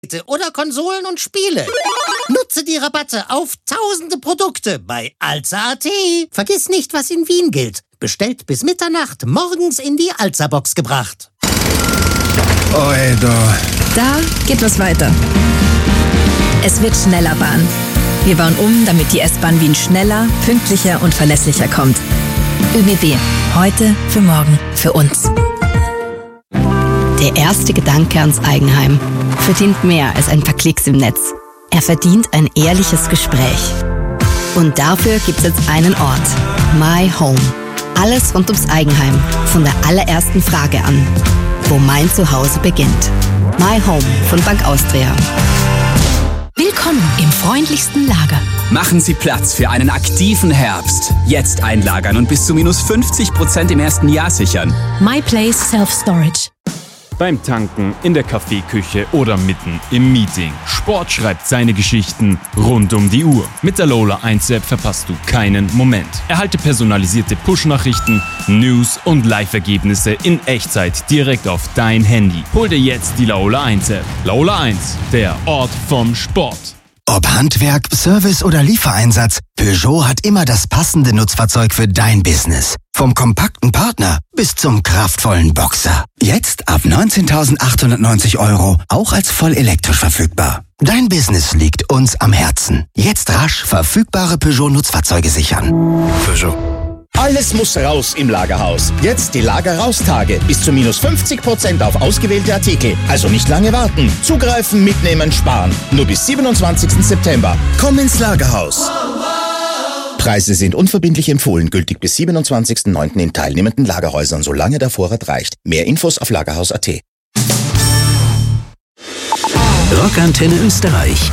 oder Konsolen und Spiele. Nutze die Rabatte auf tausende Produkte bei Alza.at. Vergiss nicht, was in Wien gilt. Bestellt bis Mitternacht, morgens in die Alza-Box gebracht. Oi, Da geht was weiter. Es wird schneller Bahn. Wir bauen um, damit die S-Bahn Wien schneller, pünktlicher und verlässlicher kommt. ÖBB. Heute, für morgen, für uns. Der erste Gedanke ans Eigenheim verdient mehr als ein paar Klicks im Netz. Er verdient ein ehrliches Gespräch. Und dafür gibt's jetzt einen Ort. My Home. Alles rund ums Eigenheim. Von der allerersten Frage an. Wo mein Zuhause beginnt. My Home von Bank Austria. Willkommen im freundlichsten Lager. Machen Sie Platz für einen aktiven Herbst. Jetzt einlagern und bis zu minus 50% im ersten Jahr sichern. My Place Self-Storage. Beim Tanken, in der Kaffeeküche oder mitten im Meeting. Sport schreibt seine Geschichten rund um die Uhr. Mit der Lola 1-App verpasst du keinen Moment. Erhalte personalisierte Push-Nachrichten, News und Live-Ergebnisse in Echtzeit direkt auf dein Handy. Hol dir jetzt die Lola 1-App. Lola 1, der Ort vom Sport. Ob Handwerk, Service oder Liefereinsatz, Peugeot hat immer das passende Nutzfahrzeug für dein Business. Vom kompakten Partner bis zum kraftvollen Boxer. Jetzt ab 19.890 €, auch als voll elektrisch verfügbar. Dein Business liegt uns am Herzen. Jetzt rasch verfügbare Peugeot-Nutzfahrzeuge sichern. Peugeot. Alles muss raus im Lagerhaus. Jetzt die Lagerraustage. Bis zu minus 50% auf ausgewählte Artikel. Also nicht lange warten. Zugreifen, mitnehmen, sparen. Nur bis 27. September. Komm ins Lagerhaus. Preise sind unverbindlich empfohlen. Gültig bis 27.09. in teilnehmenden Lagerhäusern, solange der Vorrat reicht. Mehr Infos auf lagerhaus.at. Rockantenne Österreich.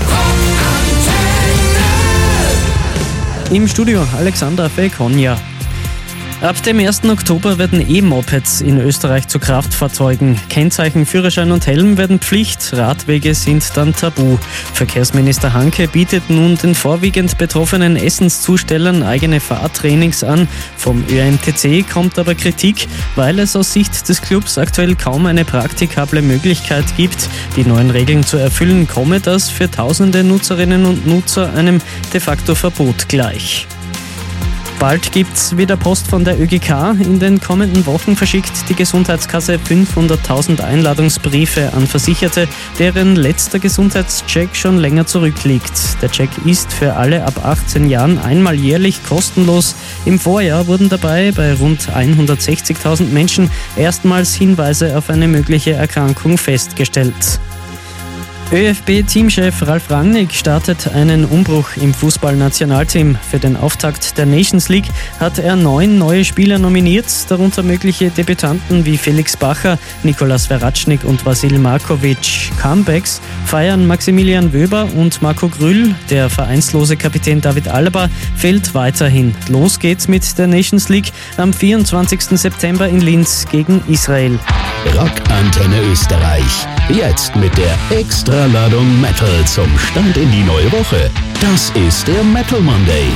Im Studio Alexandra Felkonja. Ab dem 1. Oktober werden E-Mopeds in Österreich zu Kraftfahrzeugen. Kennzeichen, Führerschein und Helm werden Pflicht, Radwege sind dann tabu. Verkehrsminister Hanke bietet nun den vorwiegend betroffenen Essenszustellern eigene Fahrtrainings an. Vom ÖMTC kommt aber Kritik, weil es aus Sicht des Clubs aktuell kaum eine praktikable Möglichkeit gibt, die neuen Regeln zu erfüllen, komme das für tausende Nutzerinnen und Nutzer einem de facto Verbot gleich. Bald gibt's wieder Post von der ÖGK. In den kommenden Wochen verschickt die Gesundheitskasse 500.000 Einladungsbriefe an Versicherte, deren letzter Gesundheitscheck schon länger zurückliegt. Der Check ist für alle ab 18 Jahren einmal jährlich kostenlos. Im Vorjahr wurden dabei bei rund 160.000 Menschen erstmals Hinweise auf eine mögliche Erkrankung festgestellt. ÖFB-Teamchef Ralf Rangnick startet einen Umbruch im Fußballnationalteam. Für den Auftakt der Nations League hat er 9 neue Spieler nominiert, darunter mögliche Debütanten wie Felix Bacher, Nikolas Verratschnik und Vasil Markovic. Comebacks feiern Maximilian Wöber und Marco Grüll. Der vereinslose Kapitän David Alaba fehlt weiterhin. Los geht's mit der Nations League am 24. September in Linz gegen Israel. Rockantenne Österreich. Jetzt mit der Extraladung Metal zum Start in die neue Woche. Das ist der Metal Monday.